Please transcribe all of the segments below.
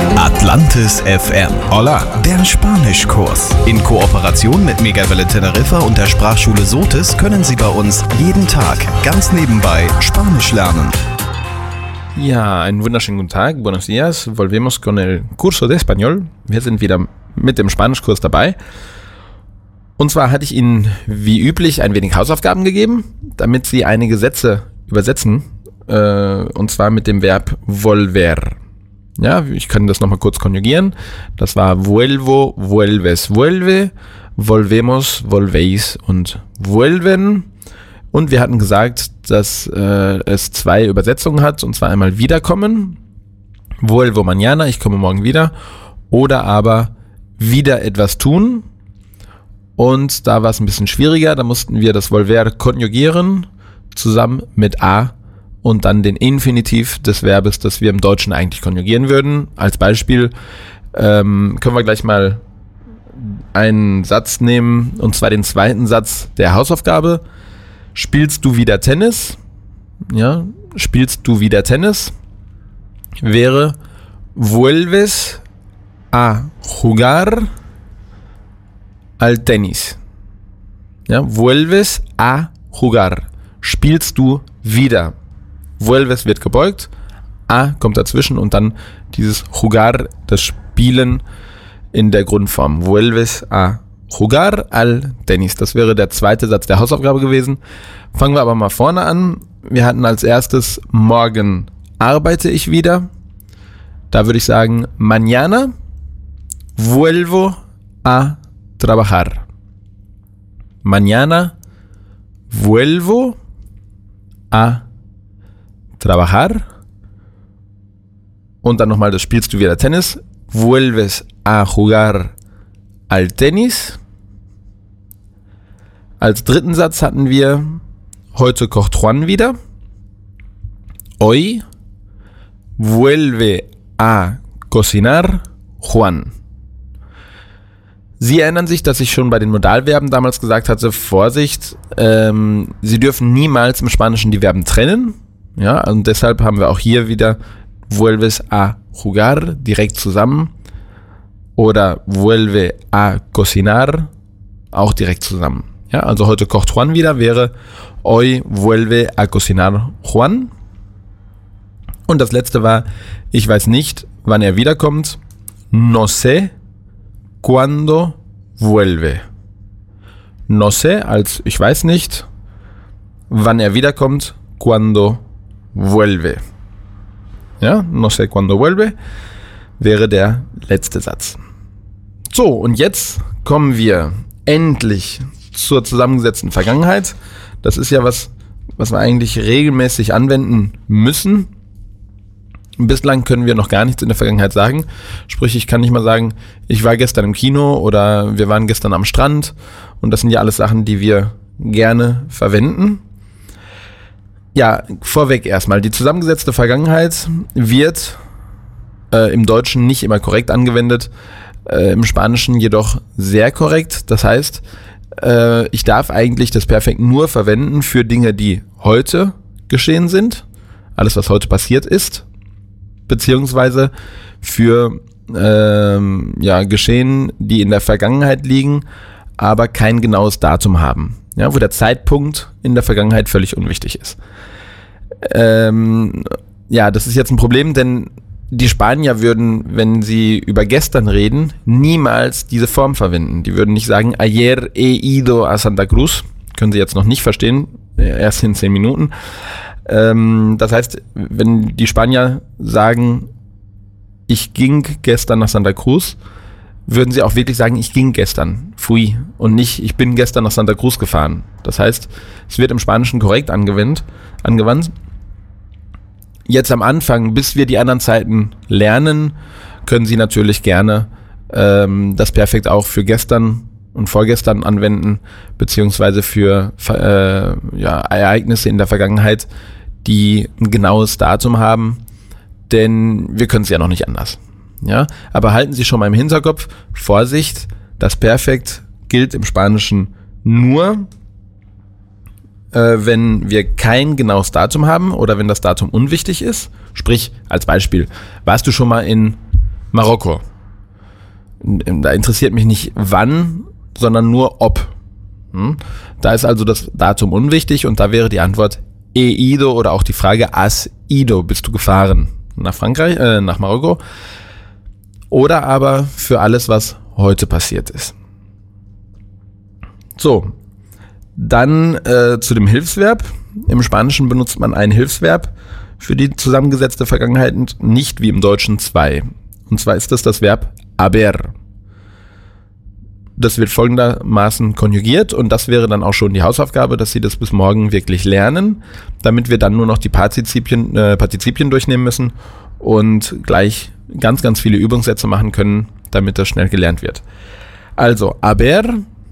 Atlantis FM. Hola, der Spanischkurs. In Kooperation mit Megawelle Teneriffa und der Sprachschule Sotis können Sie bei uns jeden Tag ganz nebenbei Spanisch lernen. Ja, einen wunderschönen guten Tag. Buenos días. Volvemos con el curso de español. Wir sind wieder mit dem Spanischkurs dabei. Und zwar hatte ich Ihnen wie üblich ein wenig Hausaufgaben gegeben, damit Sie einige Sätze übersetzen. Und zwar mit dem Verb volver. Ja, ich kann das nochmal kurz konjugieren. Das war vuelvo, vuelves, vuelve, volvemos, volvéis und vuelven. Und wir hatten gesagt, dass es zwei Übersetzungen hat, und zwar einmal wiederkommen, vuelvo mañana, ich komme morgen wieder, oder aber wieder etwas tun. Und da war es ein bisschen schwieriger, da mussten wir das volver konjugieren, zusammen mit a und dann den Infinitiv des Verbes, das wir im Deutschen eigentlich konjugieren würden. Als Beispiel können wir gleich mal einen Satz nehmen, und zwar den zweiten Satz der Hausaufgabe. Spielst du wieder Tennis? Ja, spielst du wieder Tennis? Wäre vuelves a jugar al tenis. Ja, vuelves a jugar. Spielst du wieder? Vuelves wird gebeugt, a kommt dazwischen und dann dieses jugar, das Spielen in der Grundform. Vuelves a jugar al tenis. Das wäre der zweite Satz der Hausaufgabe gewesen. Fangen wir aber mal vorne an. Wir hatten als erstes morgen arbeite ich wieder. Da würde ich sagen, mañana vuelvo a trabajar. Mañana vuelvo a trabajar. Und dann nochmal, das spielst du wieder Tennis. Vuelves a jugar al tenis. Als dritten Satz hatten wir, heute kocht Juan wieder. Hoy vuelve a cocinar Juan. Sie erinnern sich, dass ich schon bei den Modalverben damals gesagt hatte, Vorsicht, Sie dürfen niemals im Spanischen die Verben trennen. Ja, und deshalb haben wir auch hier wieder vuelves a jugar direkt zusammen oder vuelve a cocinar auch direkt zusammen. Ja, also heute kocht Juan wieder wäre hoy vuelve a cocinar Juan. Und das letzte war, ich weiß nicht, wann er wiederkommt. No sé cuándo vuelve. No sé als ich weiß nicht, wann er wiederkommt. Cuándo vuelve. Ja, no sé cuándo vuelve wäre der letzte Satz. So, und jetzt kommen wir endlich zur zusammengesetzten Vergangenheit. Das ist ja was wir eigentlich regelmäßig anwenden müssen. Bislang können wir noch gar nichts in der Vergangenheit sagen. Sprich, ich kann nicht mal sagen, ich war gestern im Kino oder wir waren gestern am Strand. Und das sind ja alles Sachen, die wir gerne verwenden. Ja, vorweg erstmal, die zusammengesetzte Vergangenheit wird im Deutschen nicht immer korrekt angewendet, im Spanischen jedoch sehr korrekt. Das heißt, ich darf eigentlich das Perfekt nur verwenden für Dinge, die heute geschehen sind, alles was heute passiert ist, beziehungsweise für Geschehen, die in der Vergangenheit liegen, aber kein genaues Datum haben. Ja, wo der Zeitpunkt in der Vergangenheit völlig unwichtig ist. Das ist jetzt ein Problem, denn die Spanier würden, wenn sie über gestern reden, niemals diese Form verwenden. Die würden nicht sagen, ayer he ido a Santa Cruz. Können Sie jetzt noch nicht verstehen, erst in 10 Minuten. Das heißt, wenn die Spanier sagen, ich ging gestern nach Santa Cruz, würden sie auch wirklich sagen, ich ging gestern, fui, und nicht, ich bin gestern nach Santa Cruz gefahren. Das heißt, es wird im Spanischen korrekt angewandt. Jetzt am Anfang, bis wir die anderen Zeiten lernen, können Sie natürlich gerne das Perfekt auch für gestern und vorgestern anwenden, beziehungsweise für Ereignisse in der Vergangenheit, die ein genaues Datum haben, denn wir können es ja noch nicht anders. Ja? Aber halten Sie schon mal im Hinterkopf, Vorsicht, das Perfekt gilt im Spanischen nur, wenn wir kein genaues Datum haben oder wenn das Datum unwichtig ist. Sprich, als Beispiel, warst du schon mal in Marokko. Da interessiert mich nicht wann, sondern nur ob. Da ist also das Datum unwichtig und da wäre die Antwort he ido oder auch die Frage has ido, bist du gefahren nach Frankreich, nach Marokko? Oder aber für alles, was heute passiert ist. So, dann zu dem Hilfsverb. Im Spanischen benutzt man ein Hilfsverb für die zusammengesetzte Vergangenheit und nicht wie im Deutschen zwei. Und zwar ist das Verb haber. Das wird folgendermaßen konjugiert und das wäre dann auch schon die Hausaufgabe, dass Sie das bis morgen wirklich lernen, damit wir dann nur noch die Partizipien durchnehmen müssen und gleich ganz, ganz viele Übungssätze machen können, damit das schnell gelernt wird. Also, haber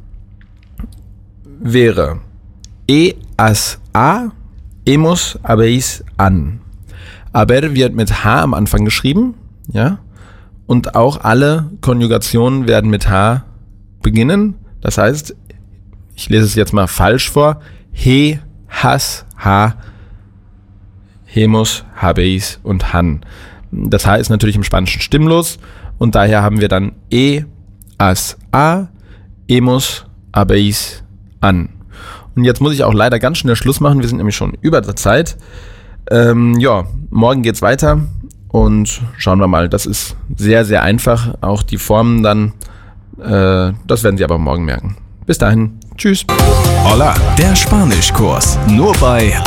wäre has a, hemos, habéis an. Haber wird mit H am Anfang geschrieben, ja, und auch alle Konjugationen werden mit H beginnen. Das heißt, ich lese es jetzt mal falsch vor, he, has, ha, hemos, habéis und han. Das H ist natürlich im Spanischen stimmlos und daher haben wir dann has, a, hemos, habéis, an. Und jetzt muss ich auch leider ganz schnell Schluss machen, wir sind nämlich schon über der Zeit. Morgen geht's weiter und schauen wir mal, das ist sehr, sehr einfach, auch die Formen dann, das werden Sie aber morgen merken. Bis dahin, tschüss. Hola, der Spanischkurs, nur bei